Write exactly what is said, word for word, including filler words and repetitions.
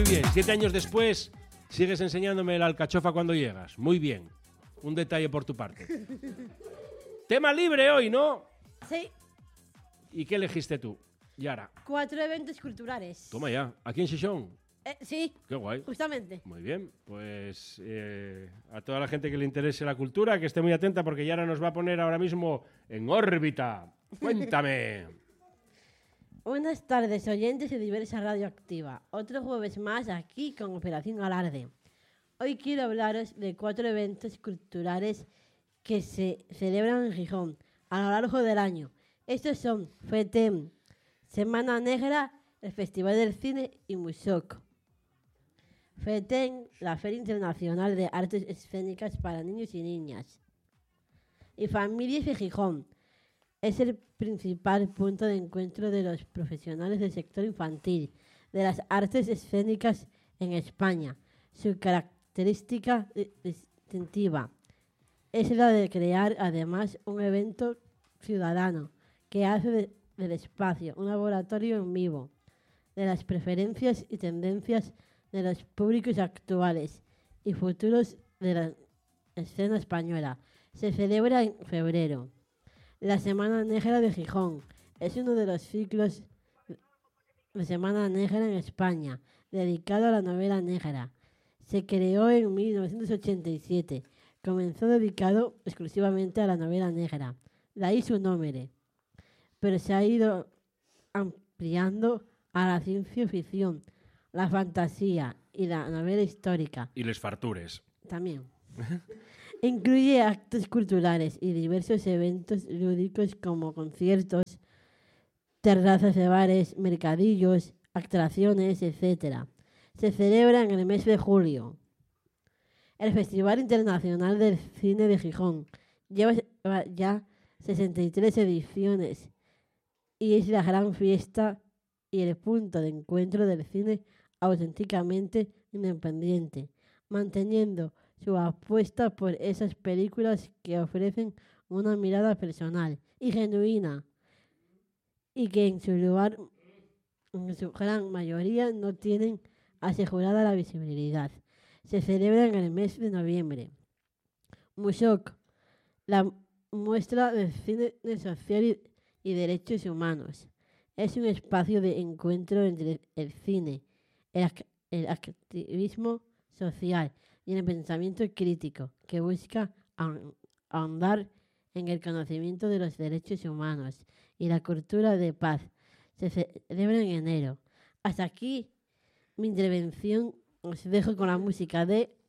bien. Siete años después, sigues enseñándome la alcachofa cuando llegas. Muy bien. Un detalle por tu parte. Tema libre hoy, ¿no? Sí. ¿Y qué elegiste tú, Yara? Cuatro eventos culturales. Toma ya. ¿Aquí en Xixón? Eh, sí. Qué guay. Justamente. Muy bien. Pues eh, a toda la gente que le interese la cultura, que esté muy atenta porque Yara nos va a poner ahora mismo en órbita. Cuéntame. Buenas tardes, oyentes de Diversa Radioactiva. Otro jueves más aquí con Operación Alarde. Hoy quiero hablaros de cuatro eventos culturales que se celebran en Gijón a lo largo del año. Estos son FETEM, Semana Negra, el Festival del Cine y Musoc. FETEM, la Feria Internacional de Artes Escénicas para Niños y Niñas. Y Familias de Gijón. Es el principal punto de encuentro de los profesionales del sector infantil de las artes escénicas en España. Su característica distintiva es la de crear además un evento ciudadano que hace de, del espacio un laboratorio en vivo de las preferencias y tendencias de los públicos actuales y futuros de la escena española. Se celebra en febrero. La Semana Negra de Gijón es uno de los ciclos de Semana Negra en España, dedicado a la novela negra. Se creó en mil novecientos ochenta y siete. Comenzó dedicado exclusivamente a la novela negra, de ahí su nombre, pero se ha ido ampliando a la ciencia ficción, la fantasía y la novela histórica. Y les fartures. También. Incluye actos culturales y diversos eventos lúdicos como conciertos, terrazas de bares, mercadillos, atracciones, etcétera. Se celebra en el mes de julio. El Festival Internacional del Cine de Gijón lleva ya sesenta y tres ediciones y es la gran fiesta y el punto de encuentro del cine auténticamente independiente, manteniendo su apuesta por esas películas que ofrecen una mirada personal y genuina y que en su lugar, en su gran mayoría, no tienen asegurada la visibilidad. Se celebra en el mes de noviembre. Musoc, la muestra de cine social y, y derechos humanos. Es un espacio de encuentro entre el cine, el, el activismo social y el pensamiento crítico que busca ahondar en el conocimiento de los derechos humanos y la cultura de paz. Se celebra en enero. Hasta aquí mi intervención. Os dejo con la música de